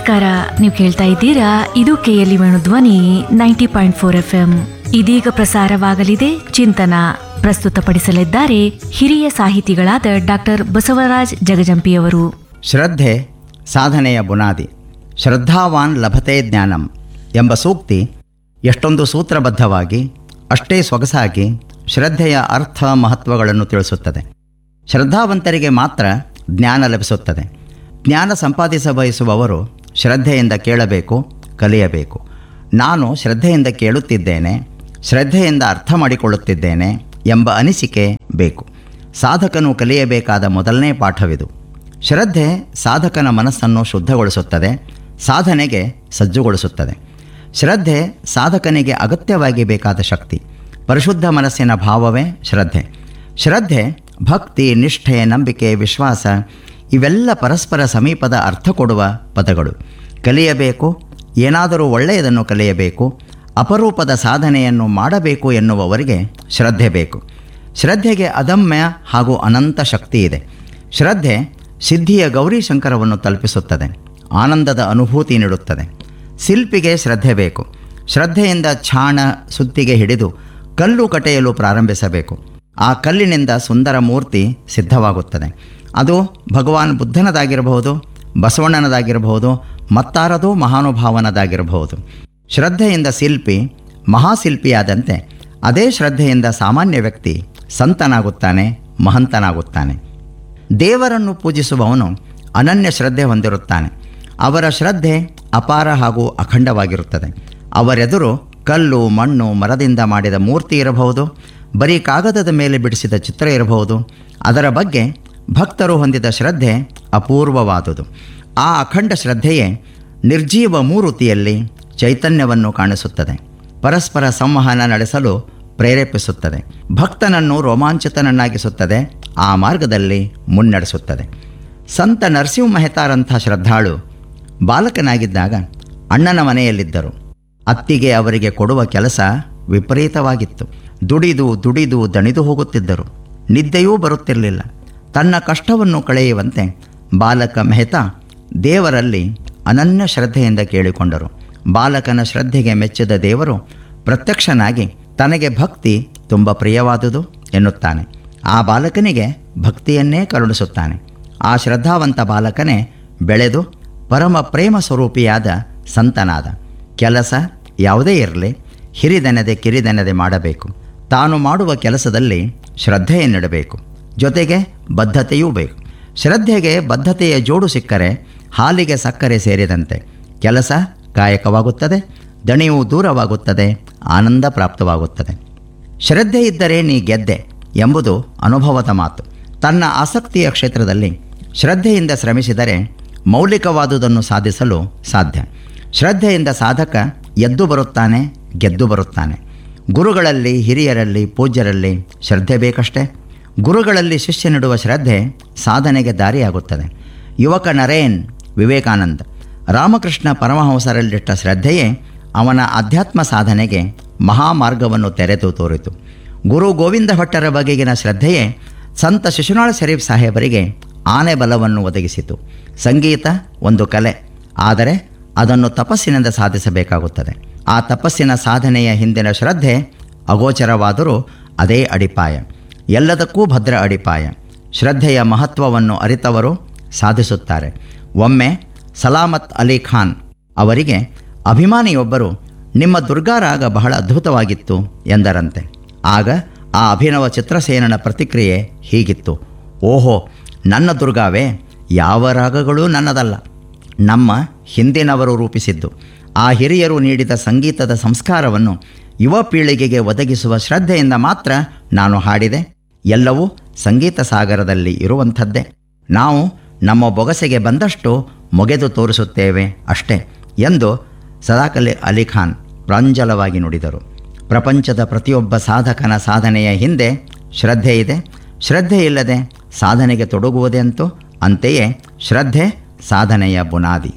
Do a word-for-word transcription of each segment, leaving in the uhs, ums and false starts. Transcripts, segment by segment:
ನಮಸ್ಕಾರ. ನೀವು ಕೇಳ್ತಾ ಇದ್ದೀರಾ ಇದು ಕೆಎಲ್ಇ ವೇಣು ಧ್ವನಿ ninety point four F M. ಇದೀಗ ಪ್ರಸಾರವಾಗಲಿದೆ ಚಿಂತನ. ಪ್ರಸ್ತುತಪಡಿಸಲಿದ್ದಾರೆ ಹಿರಿಯ ಸಾಹಿತಿಗಳಾದ ಡಾಕ್ಟರ್ ಬಸವರಾಜ್ ಜಗಜಂಪಿಯವರು. ಶ್ರದ್ಧೆ ಸಾಧನೆಯ ಬುನಾದಿ. ಶ್ರದ್ಧಾವಾನ್ ಲಭತೆ ಜ್ಞಾನಂ ಎಂಬ ಸೂಕ್ತಿ ಎಷ್ಟೊಂದು ಸೂತ್ರಬದ್ಧವಾಗಿ ಅಷ್ಟೇ ಸೊಗಸಾಗಿ ಶ್ರದ್ಧೆಯ ಅರ್ಥ ಮಹತ್ವಗಳನ್ನು ತಿಳಿಸುತ್ತದೆ. ಶ್ರದ್ಧಾವಂತರಿಗೆ ಮಾತ್ರ ಜ್ಞಾನ ಲಭಿಸುತ್ತದೆ. ಜ್ಞಾನ ಸಂಪಾದಿಸ ಬಯಸುವವರು ಶ್ರದ್ಧೆಯಿಂದ ಕೇಳಬೇಕು, ಕಲಿಯಬೇಕು. ನಾನು ಶ್ರದ್ಧೆಯಿಂದ ಕೇಳುತ್ತಿದ್ದೇನೆ, ಶ್ರದ್ಧೆಯಿಂದ ಅರ್ಥ ಮಾಡಿಕೊಳ್ಳುತ್ತಿದ್ದೇನೆ ಎಂಬ ಅನಿಸಿಕೆ ಬೇಕು. ಸಾಧಕನು ಕಲಿಯಬೇಕಾದ ಮೊದಲನೇ ಪಾಠವಿದು. ಶ್ರದ್ಧೆ ಸಾಧಕನ ಮನಸ್ಸನ್ನು ಶುದ್ಧಗೊಳಿಸುತ್ತದೆ, ಸಾಧನೆಗೆ ಸಜ್ಜುಗೊಳಿಸುತ್ತದೆ. ಶ್ರದ್ಧೆ ಸಾಧಕನಿಗೆ ಅಗತ್ಯವಾಗಿ ಬೇಕಾದ ಶಕ್ತಿ. ಪರಿಶುದ್ಧ ಮನಸ್ಸಿನ ಭಾವವೇ ಶ್ರದ್ಧೆ. ಶ್ರದ್ಧೆ ಭಕ್ತಿ, ನಿಷ್ಠೆ, ನಂಬಿಕೆ, ವಿಶ್ವಾಸ ಇವೆಲ್ಲ ಪರಸ್ಪರ ಸಮೀಪದ ಅರ್ಥ ಕೊಡುವ ಪದಗಳು. ಕಲಿಯಬೇಕು, ಏನಾದರೂ ಒಳ್ಳೆಯದನ್ನು ಕಲಿಯಬೇಕು, ಅಪರೂಪದ ಸಾಧನೆಯನ್ನು ಮಾಡಬೇಕು ಎನ್ನುವವರಿಗೆ ಶ್ರದ್ಧೆ ಬೇಕು. ಶ್ರದ್ಧೆಗೆ ಅದಮ್ಯ ಹಾಗೂ ಅನಂತ ಶಕ್ತಿ ಇದೆ. ಶ್ರದ್ಧೆ ಸಿದ್ಧಿಯ ಗೌರೀಶಂಕರವನ್ನು ತಲುಪಿಸುತ್ತದೆ, ಆನಂದದ ಅನುಭೂತಿ ನೀಡುತ್ತದೆ. ಶಿಲ್ಪಿಗೆ ಶ್ರದ್ಧೆ ಬೇಕು. ಶ್ರದ್ಧೆಯಿಂದ ಛಾಣ ಸುತ್ತಿಗೆ ಹಿಡಿದು ಕಲ್ಲು ಕಟೆಯಲು ಪ್ರಾರಂಭಿಸಬೇಕು. ಆ ಕಲ್ಲಿನಿಂದ ಸುಂದರ ಮೂರ್ತಿ ಸಿದ್ಧವಾಗುತ್ತದೆ. ಅದು ಭಗವಾನ್ ಬುದ್ಧನದಾಗಿರಬಹುದು, ಬಸವಣ್ಣನದಾಗಿರಬಹುದು, ಮತ್ತಾರದೋ ಮಹಾನುಭಾವನದಾಗಿರಬಹುದು. ಶ್ರದ್ಧೆಯಿಂದ ಶಿಲ್ಪಿ ಮಹಾಶಿಲ್ಪಿಯಾದಂತೆ ಅದೇ ಶ್ರದ್ಧೆಯಿಂದ ಸಾಮಾನ್ಯ ವ್ಯಕ್ತಿ ಸಂತನಾಗುತ್ತಾನೆ, ಮಹಂತನಾಗುತ್ತಾನೆ. ದೇವರನ್ನು ಪೂಜಿಸುವವನು ಅನನ್ಯ ಶ್ರದ್ಧೆ ಹೊಂದಿರುತ್ತಾನೆ. ಅವರ ಶ್ರದ್ಧೆ ಅಪಾರ ಹಾಗೂ ಅಖಂಡವಾಗಿರುತ್ತದೆ. ಅವರೆದುರು ಕಲ್ಲು, ಮಣ್ಣು, ಮರದಿಂದ ಮಾಡಿದ ಮೂರ್ತಿ ಇರಬಹುದು, ಬರೀ ಕಾಗದದ ಮೇಲೆ ಬಿಡಿಸಿದ ಚಿತ್ರ ಇರಬಹುದು. ಅದರ ಬಗ್ಗೆ ಭಕ್ತರು ಹೊಂದಿದ ಶ್ರದ್ಧೆ ಅಪೂರ್ವವಾದುದು. ಆ ಅಖಂಡ ಶ್ರದ್ಧೆಯೇ ನಿರ್ಜೀವ ಮೂರುತಿಯಲ್ಲಿ ಚೈತನ್ಯವನ್ನು ಕಾಣಿಸುತ್ತದೆ, ಪರಸ್ಪರ ಸಂವಹನ ನಡೆಸಲು ಪ್ರೇರೇಪಿಸುತ್ತದೆ, ಭಕ್ತನನ್ನು ರೋಮಾಂಚಿತನನ್ನಾಗಿಸುತ್ತದೆ, ಆ ಮಾರ್ಗದಲ್ಲಿ ಮುನ್ನಡೆಸುತ್ತದೆ. ಸಂತ ನರಸಿಂಹ ಮೆಹತಾರಂಥ ಶ್ರದ್ಧಾಳು ಬಾಲಕನಾಗಿದ್ದಾಗ ಅಣ್ಣನ ಮನೆಯಲ್ಲಿದ್ದರು. ಅತ್ತಿಗೆ ಅವರಿಗೆ ಕೊಡುವ ಕೆಲಸ ವಿಪರೀತವಾಗಿತ್ತು. ದುಡಿದು ದುಡಿದು ದಣಿದು ಹೋಗುತ್ತಿದ್ದರು. ನಿದ್ದೆಯೂ ಬರುತ್ತಿರಲಿಲ್ಲ. ತನ್ನ ಕಷ್ಟವನ್ನು ಕಳೆಯುವಂತೆ ಬಾಲಕ ಮೆಹತಾ ದೇವರಲ್ಲಿ ಅನನ್ಯ ಶ್ರದ್ಧೆಯಿಂದ ಕೇಳಿಕೊಂಡರು. ಬಾಲಕನ ಶ್ರದ್ಧೆಗೆ ಮೆಚ್ಚಿದ ದೇವರು ಪ್ರತ್ಯಕ್ಷನಾಗಿ ತನಗೆ ಭಕ್ತಿ ತುಂಬ ಪ್ರಿಯವಾದುದು ಎನ್ನುತ್ತಾನೆ. ಆ ಬಾಲಕನಿಗೆ ಭಕ್ತಿಯನ್ನೇ ಕರುಣಿಸುತ್ತಾನೆ. ಆ ಶ್ರದ್ಧಾವಂತ ಬಾಲಕನೇ ಬೆಳೆದು ಪರಮ ಪ್ರೇಮ ಸ್ವರೂಪಿಯಾದ ಸಂತನಾದ. ಕೆಲಸ ಯಾವುದೇ ಇರಲಿ, ಹಿರಿದೆನದೆ ಕಿರಿದೆನದೆ ಮಾಡಬೇಕು. ತಾನು ಮಾಡುವ ಕೆಲಸದಲ್ಲಿ ಶ್ರದ್ಧೆಯನ್ನಿಡಬೇಕು. ಜೊತೆಗೆ ಬದ್ಧತೆಯೂ ಬೇಕು. ಶ್ರದ್ಧೆಗೆ ಬದ್ಧತೆಯ ಜೋಡು ಸಿಕ್ಕರೆ ಹಾಲಿಗೆ ಸಕ್ಕರೆ ಸೇರಿದಂತೆ. ಕೆಲಸ ಕಾಯಕವಾಗುತ್ತದೆ, ದಣಿವು ದೂರವಾಗುತ್ತದೆ, ಆನಂದ ಪ್ರಾಪ್ತವಾಗುತ್ತದೆ. ಶ್ರದ್ಧೆ ಇದ್ದರೆ ನೀ ಗೆದ್ದೆ ಎಂಬುದು ಅನುಭವದ ಮಾತು. ತನ್ನ ಆಸಕ್ತಿಯ ಕ್ಷೇತ್ರದಲ್ಲಿ ಶ್ರದ್ಧೆಯಿಂದ ಶ್ರಮಿಸಿದರೆ ಮೌಲಿಕವಾದುದನ್ನು ಸಾಧಿಸಲು ಸಾಧ್ಯ. ಶ್ರದ್ಧೆಯಿಂದ ಸಾಧಕ ಎದ್ದು ಬರುತ್ತಾನೆ, ಗೆದ್ದು ಬರುತ್ತಾನೆ. ಗುರುಗಳಲ್ಲಿ, ಹಿರಿಯರಲ್ಲಿ, ಪೂಜ್ಯರಲ್ಲಿ ಶ್ರದ್ಧೆ ಬೇಕಷ್ಟೇ. ಗುರುಗಳಲ್ಲಿ ಶಿಷ್ಯ ನೀಡುವ ಶ್ರದ್ಧೆ ಸಾಧನೆಗೆ ದಾರಿಯಾಗುತ್ತದೆ. ಯುವಕ ನರೇನ್ ವಿವೇಕಾನಂದ, ರಾಮಕೃಷ್ಣ ಪರಮಹಂಸರಲ್ಲಿಟ್ಟ ಶ್ರದ್ಧೆಯೇ ಅವನ ಅಧ್ಯಾತ್ಮ ಸಾಧನೆಗೆ ಮಹಾಮಾರ್ಗವನ್ನು ತೆರೆದು ತೋರಿತು. ಗುರು ಗೋವಿಂದ ಭಟ್ಟರ ಬಗೆಗಿನ ಶ್ರದ್ಧೆಯೇ ಸಂತ ಶಿಶುನಾಳ ಶರೀಫ್ ಸಾಹೇಬರಿಗೆ ಆನೆ ಬಲವನ್ನು ಒದಗಿಸಿತು. ಸಂಗೀತ ಒಂದು ಕಲೆ, ಆದರೆ ಅದನ್ನು ತಪಸ್ಸಿನಿಂದ ಸಾಧಿಸಬೇಕಾಗುತ್ತದೆ. ಆ ತಪಸ್ಸಿನ ಸಾಧನೆಯ ಹಿಂದಿನ ಶ್ರದ್ಧೆ ಅಗೋಚರವಾದರೂ ಅದೇ ಅಡಿಪಾಯ, ಎಲ್ಲದಕ್ಕೂ ಭದ್ರ ಅಡಿಪಾಯ. ಶ್ರದ್ಧೆಯ ಮಹತ್ವವನ್ನು ಅರಿತವರು ಸಾಧಿಸುತ್ತಾರೆ. ಒಮ್ಮೆ ಸಲಾಮತ್ ಅಲಿ ಖಾನ್ ಅವರಿಗೆ ಅಭಿಮಾನಿಯೊಬ್ಬರು ನಿಮ್ಮ ದುರ್ಗಾರಾಗ ಬಹಳ ಅದ್ಭುತವಾಗಿತ್ತು ಎಂದರಂತೆ. ಆಗ ಆ ಅಭಿನವ ಚಿತ್ರಸೇನನ ಪ್ರತಿಕ್ರಿಯೆ ಹೀಗಿತ್ತು: ಓಹೋ, ನನ್ನ ದುರ್ಗಾವೇ, ಯಾವ ರಾಗಗಳೂ ನನ್ನದಲ್ಲ, ನಮ್ಮ ಹಿಂದಿನವರು ರೂಪಿಸಿದ್ದು. ಆ ಹಿರಿಯರು ನೀಡಿದ ಸಂಗೀತದ ಸಂಸ್ಕಾರವನ್ನು ಯುವ ಪೀಳಿಗೆಗೆ ಒದಗಿಸುವ ಶ್ರದ್ಧೆಯಿಂದ ಮಾತ್ರ ನಾನು ಹಾಡಿದೆ. ಎಲ್ಲವೂ ಸಂಗೀತ ಸಾಗರದಲ್ಲಿ ಇರುವಂಥದ್ದೇ. ನಾವು ನಮ್ಮ ಬೊಗಸೆಗೆ ಬಂದಷ್ಟು ಮೊಗೆದು ತೋರಿಸುತ್ತೇವೆ ಅಷ್ಟೇ ಎಂದು ಸದಾಕಲಿ ಅಲಿ ಖಾನ್ ಪ್ರಾಂಜಲವಾಗಿ ನುಡಿದರು. ಪ್ರಪಂಚದ ಪ್ರತಿಯೊಬ್ಬ ಸಾಧಕನ ಸಾಧನೆಯ ಹಿಂದೆ ಶ್ರದ್ಧೆ ಇದೆ. ಶ್ರದ್ಧೆ ಇಲ್ಲದೆ ಸಾಧನೆಗೆ ತೊಡಗುವುದೆಂತೂ. ಅಂತೆಯೇ ಶ್ರದ್ಧೆ ಸಾಧನೆಯ ಬುನಾದಿ.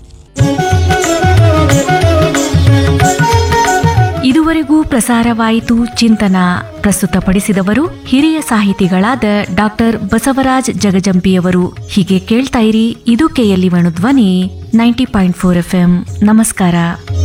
ಇದುವರೆಗೂ ಪ್ರಸಾರವಾಯಿತು ಚಿಂತನ. ಪ್ರಸ್ತುತಪಡಿಸಿದವರು ಹಿರಿಯ ಸಾಹಿತಿಗಳಾದ ಡಾಕ್ಟರ್ ಬಸವರಾಜ್ ಜಗಜಂಪಿಯವರು. ಹೀಗೆ ಕೇಳ್ತಾ ಇರಿ ಇದು ಕೆಎಲ್ಇ ವೇಣು ಧ್ವನಿ ninety point four F M. ನಮಸ್ಕಾರ.